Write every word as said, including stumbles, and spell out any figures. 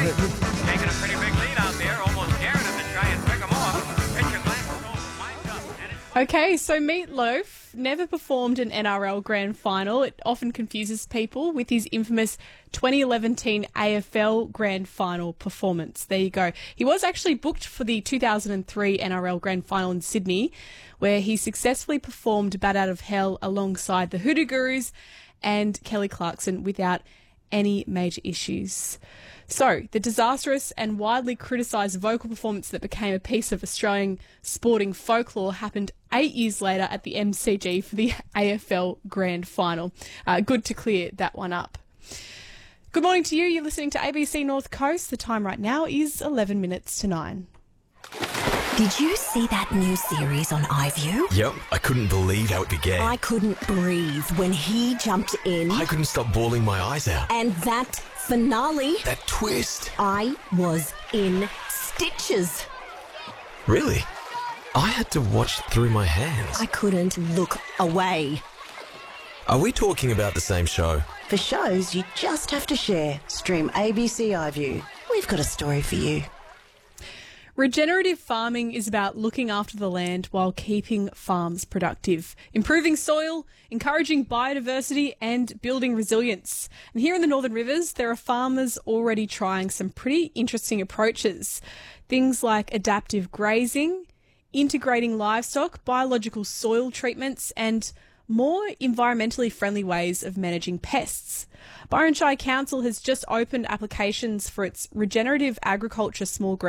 Taking a pretty big lead out there, almost daring him to try and pick him off. Pitcher Glenn Stone winds up. And it's Okay, so Meatloaf never performed an N R L Grand Final. It often confuses people with his infamous twenty eleven A F L Grand Final performance. There you go. He was actually booked for the two thousand three N R L Grand Final in Sydney, where he successfully performed Bat Out of Hell alongside the Hoodoo Gurus and Kelly Clarkson without any major issues. So, the disastrous and widely criticised vocal performance that became a piece of Australian sporting folklore happened eight years later at the M C G for the A F L Grand Final. Uh, good to clear that one up. Good morning to you. You're listening to A B C North Coast. The time right now is eleven minutes to nine. Did you see that new series on iView? Yep, I couldn't believe how it began. I couldn't breathe when he jumped in. I couldn't stop bawling my eyes out. And that finale, That twist. I was in stitches. Really? I had to watch through my hands. I couldn't look away. Are we talking about the same show? For shows you just have to share, stream A B C iView. We've got a story for you. Regenerative farming is about looking after the land while keeping farms productive, improving soil, encouraging biodiversity and building resilience. And here in the Northern Rivers, there are farmers already trying some pretty interesting approaches. Things like adaptive grazing, integrating livestock, biological soil treatments and more environmentally friendly ways of managing pests. Byron Shire Council has just opened applications for its regenerative agriculture small